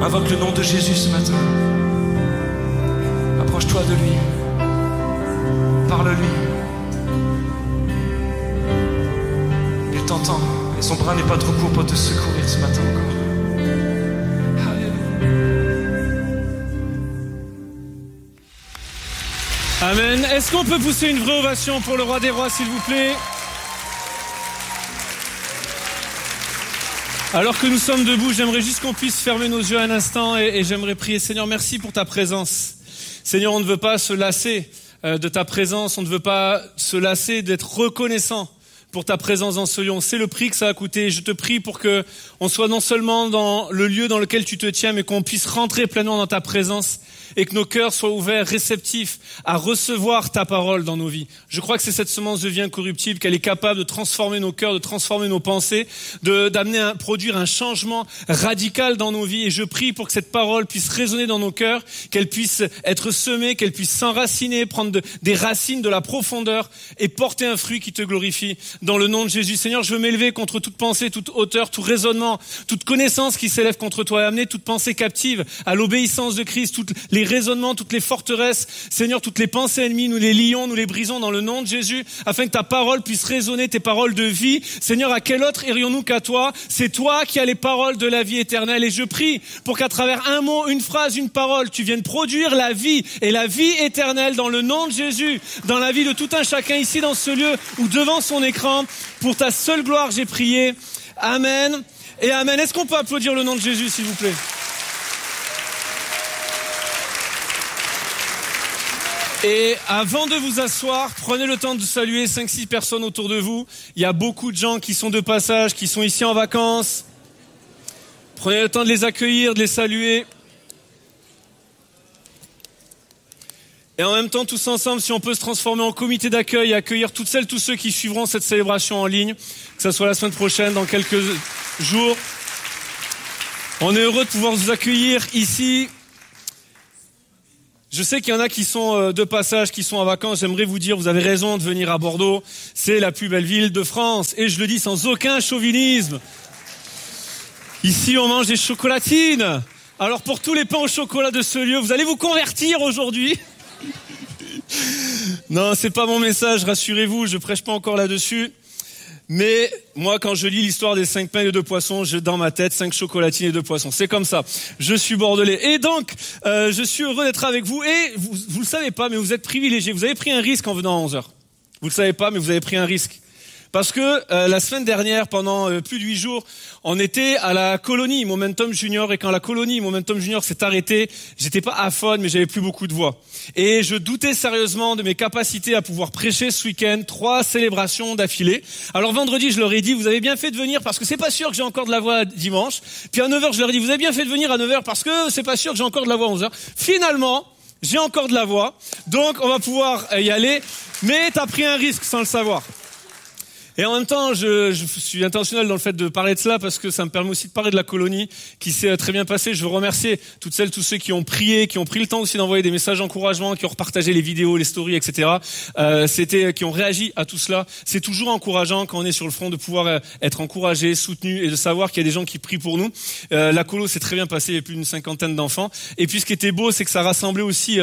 Invoque le nom de Jésus ce matin. Approche-toi de lui. Parle-lui. Il t'entend et son bras n'est pas trop court pour te secourir ce matin encore. Alléluia. Amen. Est-ce qu'on peut pousser une vraie ovation pour le roi des rois, s'il vous plaît? Alors que nous sommes debout, j'aimerais juste qu'on puisse fermer nos yeux un instant et j'aimerais prier. Seigneur, merci pour ta présence. Seigneur, on ne veut pas se lasser de ta présence, on ne veut pas se lasser d'être reconnaissant pour ta présence dans ce lieu. C'est le prix que ça a coûté. Je te prie pour que on soit non seulement dans le lieu dans lequel tu te tiens, mais qu'on puisse rentrer pleinement dans ta présence et que nos cœurs soient ouverts, réceptifs à recevoir ta parole dans nos vies. Je crois que c'est cette semence de vie incorruptible, qu'elle est capable de transformer nos cœurs, de transformer nos pensées, produire un changement radical dans nos vies. Et je prie pour que cette parole puisse résonner dans nos cœurs, qu'elle puisse être semée, qu'elle puisse s'enraciner, prendre des racines de la profondeur et porter un fruit qui te glorifie. Dans le nom de Jésus, Seigneur, je veux m'élever contre toute pensée, toute hauteur, tout raisonnement, toute connaissance qui s'élève contre toi et amener toute pensée captive à l'obéissance de Christ, tous les raisonnements, toutes les forteresses. Seigneur, toutes les pensées ennemies, nous les lions, nous les brisons dans le nom de Jésus, afin que ta parole puisse résonner, tes paroles de vie. Seigneur, à quel autre irions-nous qu'à toi? C'est toi qui as les paroles de la vie éternelle. Et je prie pour qu'à travers un mot, une phrase, une parole, tu viennes produire la vie et la vie éternelle dans le nom de Jésus, dans la vie de tout un chacun ici dans ce lieu ou devant son écran. Pour ta seule gloire, j'ai prié. Amen et amen. Est-ce qu'on peut applaudir le nom de Jésus, s'il vous plaît? Et avant de vous asseoir, prenez le temps de saluer 5-6 personnes autour de vous. Il y a beaucoup de gens qui sont de passage, qui sont ici en vacances. Prenez le temps de les accueillir, de les saluer. Et en même temps, tous ensemble, si on peut se transformer en comité d'accueil et accueillir toutes celles, tous ceux qui suivront cette célébration en ligne, que ce soit la semaine prochaine, dans quelques jours. On est heureux de pouvoir vous accueillir ici. Je sais qu'il y en a qui sont de passage, qui sont en vacances. J'aimerais vous dire, vous avez raison de venir à Bordeaux. C'est la plus belle ville de France. Et je le dis sans aucun chauvinisme. Ici, on mange des chocolatines. Alors pour tous les pains au chocolat de ce lieu, vous allez vous convertir aujourd'hui. Non, c'est pas mon message, rassurez-vous, je prêche pas encore là-dessus. Mais moi, quand je lis l'histoire des 5 pains et 2 poissons, j'ai dans ma tête 5 chocolatines et 2 poissons. C'est comme ça. Je suis bordelais. Et donc, je suis heureux d'être avec vous. Et vous le savez pas, mais vous êtes privilégiés. Vous avez pris un risque en venant à 11h. Vous le savez pas, mais vous avez pris un risque. Parce que la semaine dernière, pendant plus de 8 jours, on était à la colonie Momentum Junior. Et quand la colonie Momentum Junior s'est arrêtée, j'étais pas aphone, mais j'avais plus beaucoup de voix. Et je doutais sérieusement de mes capacités à pouvoir prêcher ce week-end 3 célébrations d'affilée. Alors vendredi, je leur ai dit, vous avez bien fait de venir parce que c'est pas sûr que j'ai encore de la voix dimanche. Puis à 9h, je leur ai dit, vous avez bien fait de venir à 9h parce que c'est pas sûr que j'ai encore de la voix à 11h. Finalement, j'ai encore de la voix. Donc on va pouvoir y aller. Mais t'as pris un risque sans le savoir. Et en même temps, je suis intentionnel dans le fait de parler de cela parce que ça me permet aussi de parler de la colonie qui s'est très bien passée. Je veux remercier toutes celles, tous ceux qui ont prié, qui ont pris le temps aussi d'envoyer des messages d'encouragement, qui ont repartagé les vidéos, les stories, etc. Qui ont réagi à tout cela. C'est toujours encourageant quand on est sur le front de pouvoir être encouragé, soutenu et de savoir qu'il y a des gens qui prient pour nous. La colo s'est très bien passée, il y a plus d'une 50aine d'enfants. Et puis ce qui était beau, c'est que ça rassemblait aussi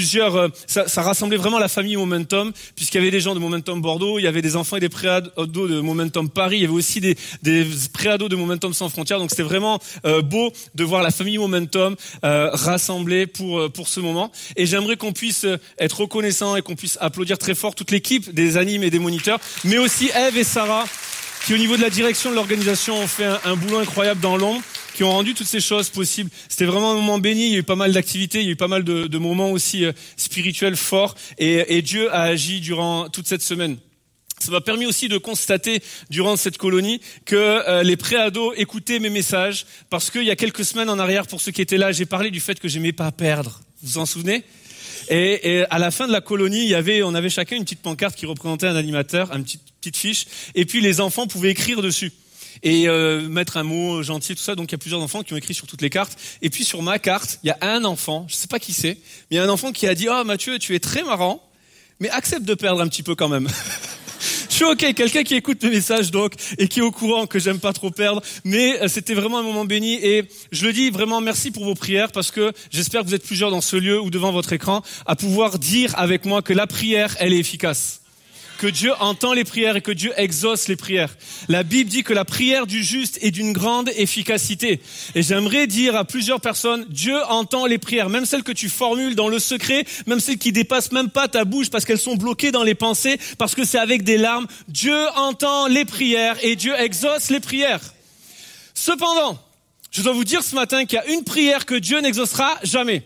ça rassemblait vraiment la famille Momentum, puisqu'il y avait des gens de Momentum Bordeaux, il y avait des enfants et des préados de Momentum Paris, il y avait aussi des préados de Momentum Sans Frontières, donc c'était vraiment beau de voir la famille Momentum rassemblée pour ce moment. Et j'aimerais qu'on puisse être reconnaissant et qu'on puisse applaudir très fort toute l'équipe des animes et des moniteurs, mais aussi Eve et Sarah, qui au niveau de la direction de l'organisation ont fait un boulot incroyable dans l'ombre, qui ont rendu toutes ces choses possibles. C'était vraiment un moment béni, il y a eu pas mal d'activités, il y a eu pas mal de moments aussi spirituels forts, et Dieu a agi durant toute cette semaine. Ça m'a permis aussi de constater durant cette colonie que les préados écoutaient mes messages, parce qu'il y a quelques semaines en arrière, pour ceux qui étaient là, j'ai parlé du fait que j'aimais pas perdre. Vous vous en souvenez ? Et à la fin de la colonie, on avait chacun une petite pancarte qui représentait un animateur, une petite fiche, et puis les enfants pouvaient écrire dessus et mettre un mot gentil, tout ça. Donc il y a plusieurs enfants qui ont écrit sur toutes les cartes. Et puis sur ma carte, il y a un enfant, je sais pas qui c'est, mais il y a un enfant qui a dit « Ah Mathieu, tu es très marrant, mais accepte de perdre un petit peu quand même. » Je suis OK, quelqu'un qui écoute mes messages donc et qui est au courant que j'aime pas trop perdre, mais c'était vraiment un moment béni et je le dis vraiment merci pour vos prières parce que j'espère que vous êtes plusieurs dans ce lieu ou devant votre écran à pouvoir dire avec moi que la prière, elle est efficace. Que Dieu entend les prières et que Dieu exauce les prières. La Bible dit que la prière du juste est d'une grande efficacité. Et j'aimerais dire à plusieurs personnes, Dieu entend les prières, même celles que tu formules dans le secret, même celles qui dépassent même pas ta bouche parce qu'elles sont bloquées dans les pensées, parce que c'est avec des larmes. Dieu entend les prières et Dieu exauce les prières. Cependant, je dois vous dire ce matin qu'il y a une prière que Dieu n'exaucera jamais.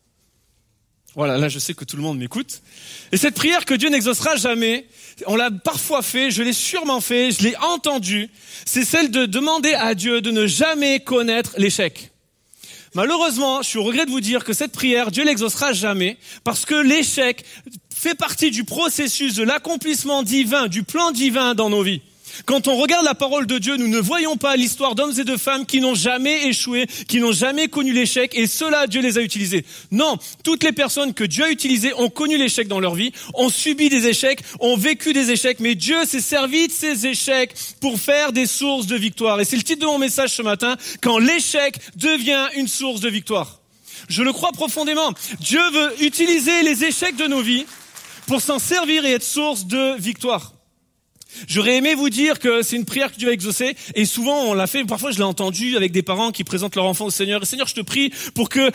Voilà, là je sais que tout le monde m'écoute. Et cette prière que Dieu n'exaucera jamais, on l'a parfois fait, je l'ai sûrement fait, je l'ai entendu, c'est celle de demander à Dieu de ne jamais connaître l'échec. Malheureusement, je suis au regret de vous dire que cette prière, Dieu l'exaucera jamais, parce que l'échec fait partie du processus de l'accomplissement divin, du plan divin dans nos vies. Quand on regarde la parole de Dieu, nous ne voyons pas l'histoire d'hommes et de femmes qui n'ont jamais échoué, qui n'ont jamais connu l'échec, et ceux-là, Dieu les a utilisés. Non, toutes les personnes que Dieu a utilisées ont connu l'échec dans leur vie, ont subi des échecs, ont vécu des échecs, mais Dieu s'est servi de ces échecs pour faire des sources de victoire. Et c'est le titre de mon message ce matin, quand l'échec devient une source de victoire. Je le crois profondément. Dieu veut utiliser les échecs de nos vies pour s'en servir et être source de victoire. J'aurais aimé vous dire que c'est une prière que Dieu a exaucée et souvent on l'a fait, parfois je l'ai entendu avec des parents qui présentent leur enfant au Seigneur. Et Seigneur, je te prie pour que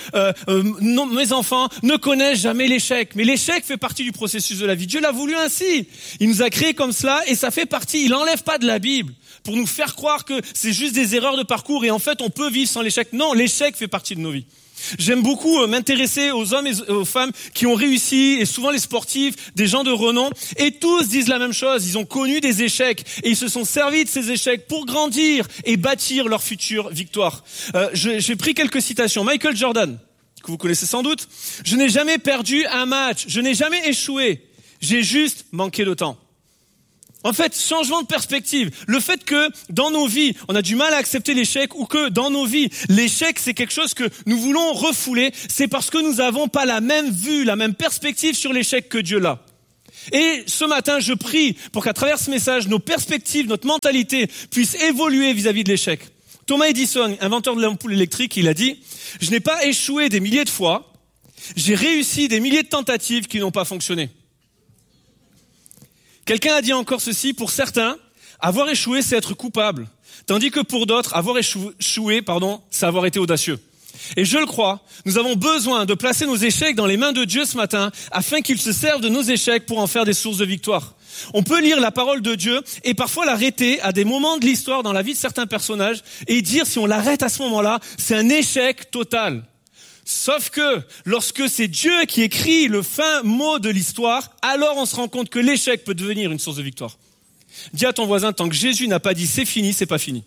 mes enfants ne connaissent jamais l'échec. Mais l'échec fait partie du processus de la vie. Dieu l'a voulu ainsi. Il nous a créés comme cela et ça fait partie. Il n'enlève pas de la Bible pour nous faire croire que c'est juste des erreurs de parcours et en fait on peut vivre sans l'échec. Non, l'échec fait partie de nos vies. J'aime beaucoup m'intéresser aux hommes et aux femmes qui ont réussi, et souvent les sportifs, des gens de renom, et tous disent la même chose, ils ont connu des échecs, et ils se sont servis de ces échecs pour grandir et bâtir leur future victoire. J'ai pris quelques citations. Michael Jordan, que vous connaissez sans doute, « Je n'ai jamais perdu un match, je n'ai jamais échoué, j'ai juste manqué de temps ». En fait, changement de perspective. Le fait que dans nos vies, on a du mal à accepter l'échec ou que dans nos vies, l'échec c'est quelque chose que nous voulons refouler, c'est parce que nous n'avons pas la même vue, la même perspective sur l'échec que Dieu l'a. Et ce matin, je prie pour qu'à travers ce message, nos perspectives, notre mentalité puissent évoluer vis-à-vis de l'échec. Thomas Edison, inventeur de l'ampoule électrique, il a dit « Je n'ai pas échoué des milliers de fois, j'ai réussi des milliers de tentatives qui n'ont pas fonctionné. » Quelqu'un a dit encore ceci, pour certains, avoir échoué, c'est être coupable. Tandis que pour d'autres, avoir échoué, c'est avoir été audacieux. Et je le crois, nous avons besoin de placer nos échecs dans les mains de Dieu ce matin, afin qu'il se serve de nos échecs pour en faire des sources de victoire. On peut lire la parole de Dieu et parfois l'arrêter à des moments de l'histoire dans la vie de certains personnages et dire si on l'arrête à ce moment-là, c'est un échec total. Sauf que lorsque c'est Dieu qui écrit le fin mot de l'histoire, alors on se rend compte que l'échec peut devenir une source de victoire. Dis à ton voisin, tant que Jésus n'a pas dit c'est fini, c'est pas fini.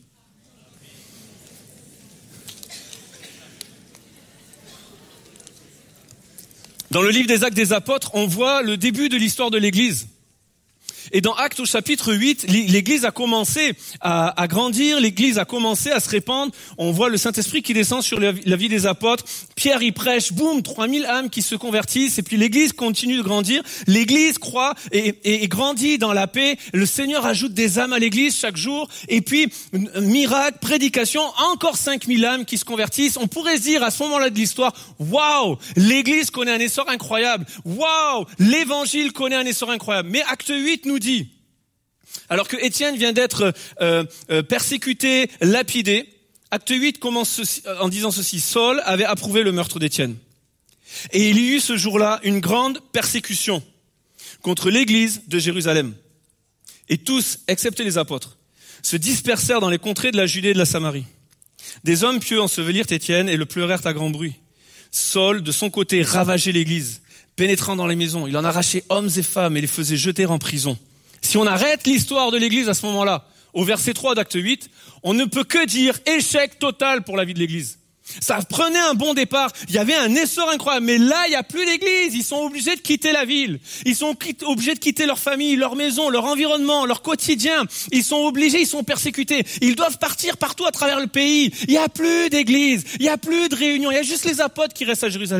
Dans le livre des Actes des Apôtres, on voit le début de l'histoire de l'Église. Et dans Actes au chapitre 8, l'Église a commencé à grandir, l'Église a commencé à se répandre. On voit le Saint-Esprit qui descend sur la vie des apôtres. Pierre y prêche, boum, 3000 âmes qui se convertissent. Et puis l'Église continue de grandir. L'Église croît et grandit dans la paix. Le Seigneur ajoute des âmes à l'Église chaque jour. Et puis, miracle, prédication, encore 5000 âmes qui se convertissent. On pourrait se dire à ce moment-là de l'histoire, waouh, l'Église connaît un essor incroyable. Waouh, l'Évangile connaît un essor incroyable. Mais Acte 8 nous dit, alors que Étienne vient d'être persécuté, lapidé, Acte 8 commence en disant ceci, Saul avait approuvé le meurtre d'Étienne. Et il y eut ce jour-là une grande persécution contre l'église de Jérusalem. Et tous, excepté les apôtres, se dispersèrent dans les contrées de la Judée et de la Samarie. Des hommes pieux ensevelirent Étienne et le pleurèrent à grand bruit. Saul, de son côté, ravageait l'église, pénétrant dans les maisons. Il en arrachait hommes et femmes et les faisait jeter en prison. Si on arrête l'histoire de l'Église à ce moment-là, au verset 3 d'Acte 8, on ne peut que dire échec total pour la vie de l'Église. Ça prenait un bon départ, il y avait un essor incroyable, mais là, il n'y a plus d'Église, ils sont obligés de quitter la ville, ils sont obligés de quitter leur famille, leur maison, leur environnement, leur quotidien, ils sont obligés, ils sont persécutés, ils doivent partir partout à travers le pays, il n'y a plus d'Église, il n'y a plus de réunion, il y a juste les apôtres qui restent à Jérusalem.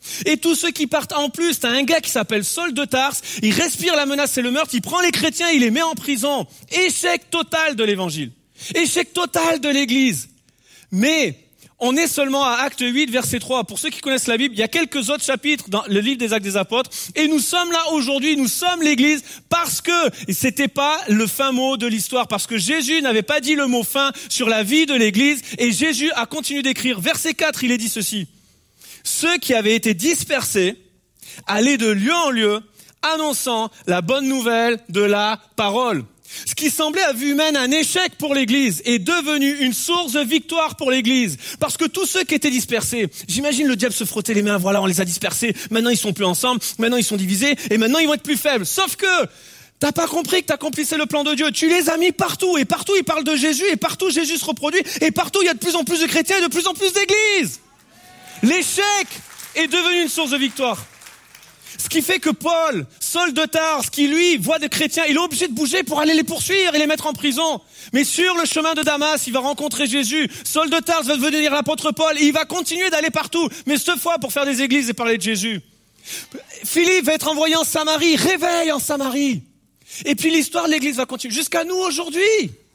Et tous ceux qui partent en plus, t'as un gars qui s'appelle Saul de Tarse, il respire la menace et le meurtre, il prend les chrétiens, il les met en prison. Échec total de l'évangile. Échec total de l'église. Mais on est seulement à Acte 8, verset 3. Pour ceux qui connaissent la Bible, il y a quelques autres chapitres dans le livre des Actes des Apôtres. Et nous sommes là aujourd'hui, nous sommes l'église parce que c'était pas le fin mot de l'histoire. Parce que Jésus n'avait pas dit le mot fin sur la vie de l'église. Et Jésus a continué d'écrire. Verset 4, il est dit ceci. Ceux qui avaient été dispersés allaient de lieu en lieu, annonçant la bonne nouvelle de la parole. Ce qui semblait à vue humaine un échec pour l'Église est devenu une source de victoire pour l'Église. Parce que tous ceux qui étaient dispersés, j'imagine le diable se frotter les mains, voilà, on les a dispersés, maintenant ils sont plus ensemble, maintenant ils sont divisés, et maintenant ils vont être plus faibles. Sauf que t'as pas compris que t'accomplissais le plan de Dieu. Tu les as mis partout, et partout ils parlent de Jésus, et partout Jésus se reproduit, et partout il y a de plus en plus de chrétiens et de plus en plus d'églises. L'échec est devenu une source de victoire. Ce qui fait que Paul, Saul de Tarse, qui lui voit des chrétiens, il est obligé de bouger pour aller les poursuivre et les mettre en prison. Mais sur le chemin de Damas, il va rencontrer Jésus. Saul de Tarse va devenir l'apôtre Paul et il va continuer d'aller partout. Mais cette fois pour faire des églises et parler de Jésus. Philippe va être envoyé en Samarie, réveil en Samarie. Et puis l'histoire de l'église va continuer jusqu'à nous aujourd'hui.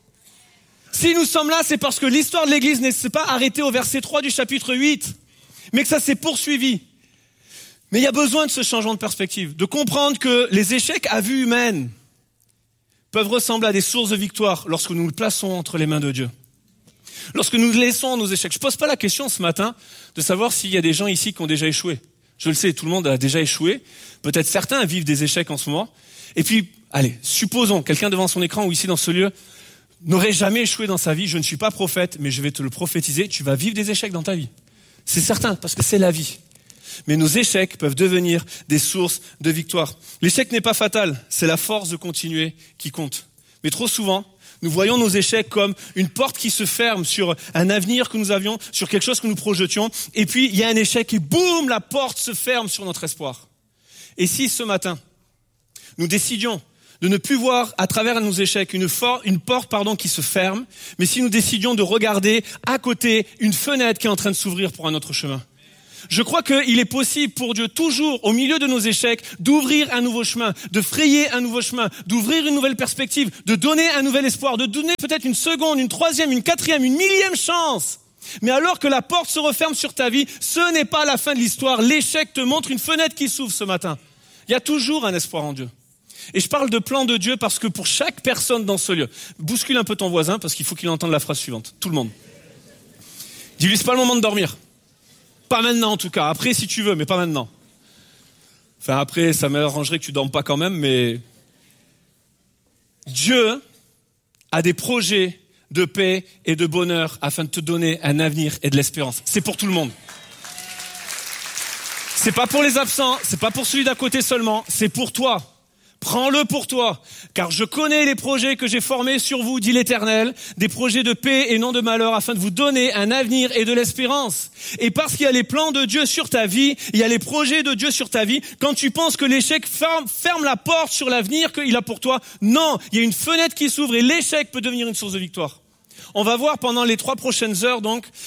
Si nous sommes là, c'est parce que l'histoire de l'église ne s'est pas arrêtée au verset 3 du chapitre 8. Mais que ça s'est poursuivi. Mais il y a besoin de ce changement de perspective, de comprendre que les échecs à vue humaine peuvent ressembler à des sources de victoire lorsque nous nous plaçons entre les mains de Dieu. Lorsque nous laissons nos échecs. Je pose pas la question ce matin de savoir s'il y a des gens ici qui ont déjà échoué. Je le sais, tout le monde a déjà échoué. Peut-être certains vivent des échecs en ce moment. Et puis, allez, supposons, quelqu'un devant son écran ou ici dans ce lieu n'aurait jamais échoué dans sa vie. Je ne suis pas prophète, mais je vais te le prophétiser. Tu vas vivre des échecs dans ta vie. C'est certain, parce que c'est la vie. Mais nos échecs peuvent devenir des sources de victoire. L'échec n'est pas fatal, c'est la force de continuer qui compte. Mais trop souvent, nous voyons nos échecs comme une porte qui se ferme sur un avenir que nous avions, sur quelque chose que nous projetions. Et puis, il y a un échec et boum, la porte se ferme sur notre espoir. Et si ce matin, nous décidions de ne plus voir à travers nos échecs une porte qui se ferme, mais si nous décidions de regarder à côté une fenêtre qui est en train de s'ouvrir pour un autre chemin. Je crois qu'il est possible pour Dieu toujours, au milieu de nos échecs, d'ouvrir un nouveau chemin, de frayer un nouveau chemin, d'ouvrir une nouvelle perspective, de donner un nouvel espoir, de donner peut-être une seconde, une troisième, une quatrième, une millième chance. Mais alors que la porte se referme sur ta vie, ce n'est pas la fin de l'histoire. L'échec te montre une fenêtre qui s'ouvre ce matin. Il y a toujours un espoir en Dieu. Et je parle de plan de Dieu parce que pour chaque personne dans ce lieu, bouscule un peu ton voisin parce qu'il faut qu'il entende la phrase suivante. Tout le monde. Dis-lui, c'est pas le moment de dormir. Pas maintenant en tout cas. Après si tu veux, mais pas maintenant. Enfin après, ça m'arrangerait que tu dormes pas quand même, mais Dieu a des projets de paix et de bonheur afin de te donner un avenir et de l'espérance. C'est pour tout le monde. C'est pas pour les absents, c'est pas pour celui d'à côté seulement, c'est pour toi. Prends-le pour toi, car je connais les projets que j'ai formés sur vous, dit l'Éternel, des projets de paix et non de malheur, afin de vous donner un avenir et de l'espérance. Et parce qu'il y a les plans de Dieu sur ta vie, il y a les projets de Dieu sur ta vie, quand tu penses que l'échec ferme la porte sur l'avenir qu'il a pour toi, non, il y a une fenêtre qui s'ouvre et l'échec peut devenir une source de victoire. On va voir pendant les 3 prochaines heures,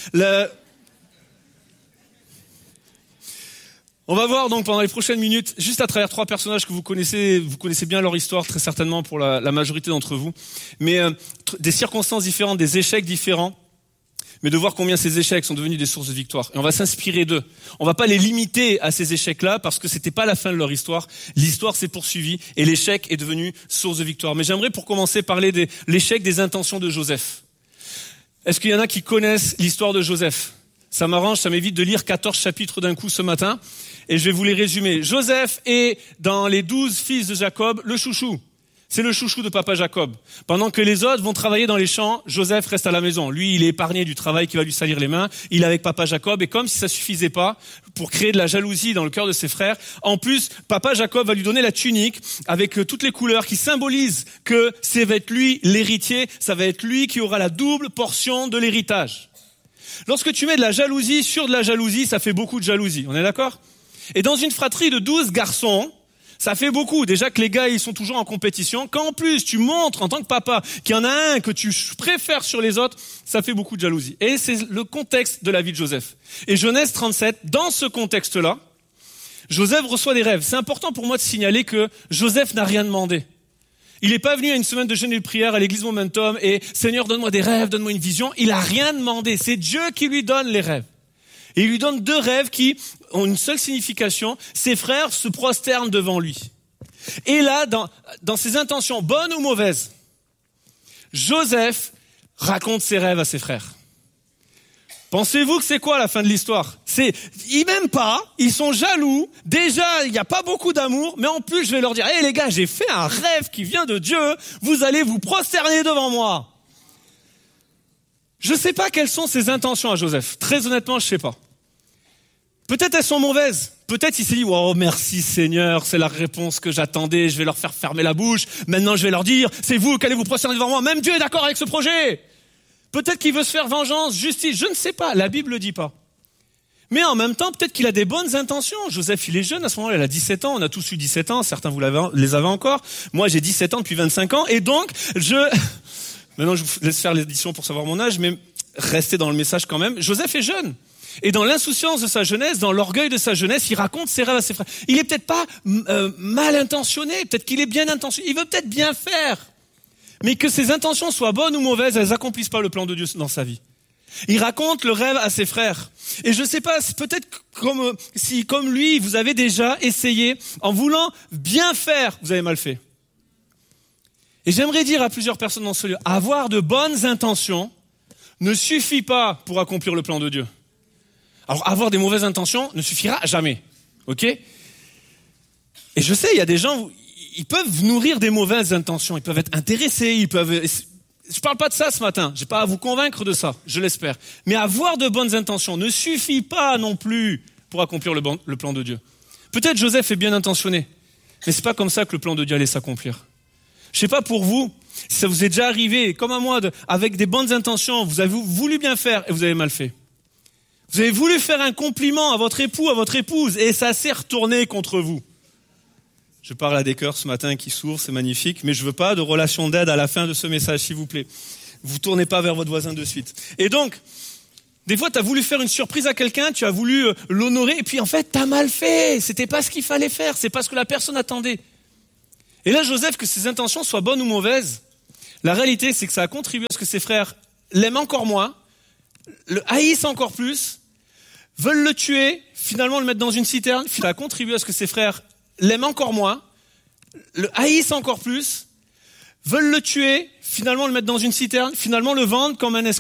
On va voir donc pendant les prochaines minutes, juste à travers 3 personnages que vous connaissez bien leur histoire très certainement pour la majorité d'entre vous, mais des circonstances différentes, des échecs différents, mais de voir combien ces échecs sont devenus des sources de victoire. Et on va s'inspirer d'eux. On va pas les limiter à ces échecs-là parce que c'était pas la fin de leur histoire. L'histoire s'est poursuivie et l'échec est devenu source de victoire. Mais j'aimerais pour commencer parler de l'échec des intentions de Joseph. Est-ce qu'il y en a qui connaissent l'histoire de Joseph ? Ça m'arrange, ça m'évite de lire 14 chapitres d'un coup ce matin. Et je vais vous les résumer. Joseph est dans les 12 fils de Jacob, le chouchou. C'est le chouchou de papa Jacob. Pendant que les autres vont travailler dans les champs, Joseph reste à la maison. Lui, il est épargné du travail qui va lui salir les mains. Il est avec papa Jacob. Et comme si ça suffisait pas pour créer de la jalousie dans le cœur de ses frères, en plus, papa Jacob va lui donner la tunique avec toutes les couleurs qui symbolisent que ça va être lui l'héritier. Ça va être lui qui aura la double portion de l'héritage. Lorsque tu mets de la jalousie sur de la jalousie, ça fait beaucoup de jalousie. On est d'accord ? Et dans une fratrie de 12 garçons, ça fait beaucoup. Déjà que les gars, ils sont toujours en compétition. Quand en plus, tu montres en tant que papa qu'il y en a un que tu préfères sur les autres, ça fait beaucoup de jalousie. Et c'est le contexte de la vie de Joseph. Et Genèse 37, dans ce contexte-là, Joseph reçoit des rêves. C'est important pour moi de signaler que Joseph n'a rien demandé. Il n'est pas venu à une semaine de jeûne et de prière à l'église Momentum et « Seigneur, donne-moi des rêves, donne-moi une vision ». Il a rien demandé. C'est Dieu qui lui donne les rêves. Et il lui donne 2 rêves qui ont une seule signification. Ses frères se prosternent devant lui. Et là, dans ses intentions, bonnes ou mauvaises, Joseph raconte ses rêves à ses frères. Pensez-vous que c'est quoi la fin de l'histoire? Ils m'aiment pas, ils sont jaloux, déjà il n'y a pas beaucoup d'amour, mais en plus je vais leur dire, hey les gars, j'ai fait un rêve qui vient de Dieu, vous allez vous prosterner devant moi. Je sais pas quelles sont ses intentions à Joseph, très honnêtement je sais pas. Peut-être elles sont mauvaises, peut-être il s'est dit, oh merci Seigneur, c'est la réponse que j'attendais, je vais leur faire fermer la bouche, maintenant je vais leur dire, c'est vous qui allez vous prosterner devant moi, même Dieu est d'accord avec ce projet. Peut-être qu'il veut se faire vengeance, justice, je ne sais pas, la Bible le dit pas. Mais en même temps, peut-être qu'il a des bonnes intentions. Joseph, il est jeune, à ce moment-là, il a 17 ans, on a tous eu 17 ans, certains vous les avez encore. Moi, j'ai 17 ans depuis 25 ans, et donc, maintenant je vous laisse faire l'édition pour savoir mon âge, mais restez dans le message quand même. Joseph est jeune. Et dans l'insouciance de sa jeunesse, dans l'orgueil de sa jeunesse, il raconte ses rêves à ses frères. Il est peut-être pas mal intentionné, peut-être qu'il est bien intentionné, il veut peut-être bien faire. Mais que ses intentions soient bonnes ou mauvaises, elles accomplissent pas le plan de Dieu dans sa vie. Il raconte le rêve à ses frères. Et je sais pas, peut-être si comme lui, vous avez déjà essayé, en voulant bien faire, vous avez mal fait. Et j'aimerais dire à plusieurs personnes dans ce lieu, avoir de bonnes intentions ne suffit pas pour accomplir le plan de Dieu. Alors avoir des mauvaises intentions ne suffira jamais. Ok? Et je sais, il y a des gens, ils peuvent nourrir des mauvaises intentions, ils peuvent être intéressés, je parle pas de ça ce matin, j'ai pas à vous convaincre de ça, je l'espère. Mais avoir de bonnes intentions ne suffit pas non plus pour accomplir le plan de Dieu. Peut-être Joseph est bien intentionné, mais c'est pas comme ça que le plan de Dieu allait s'accomplir. Je sais pas pour vous, si ça vous est déjà arrivé, comme à moi, avec des bonnes intentions, vous avez voulu bien faire et vous avez mal fait. Vous avez voulu faire un compliment à votre époux, à votre épouse, et ça s'est retourné contre vous. Je parle à des cœurs ce matin qui s'ouvrent, c'est magnifique, mais je veux pas de relation d'aide à la fin de ce message, s'il vous plaît. Vous tournez pas vers votre voisin de suite. Et donc, des fois, tu as voulu faire une surprise à quelqu'un, tu as voulu l'honorer, et puis en fait, t'as mal fait. C'était pas ce qu'il fallait faire, c'est pas ce que la personne attendait. Et là, Joseph, que ses intentions soient bonnes ou mauvaises, la réalité, c'est que ça a contribué à ce que ses frères l'aiment encore moins, le haïssent encore plus, veulent le tuer, finalement le mettre dans une citerne. Ça a contribué à ce que ses frères l'aiment encore moins, le haïssent encore plus, veulent le tuer, finalement le mettre dans une citerne, finalement le vendent comme un esclave.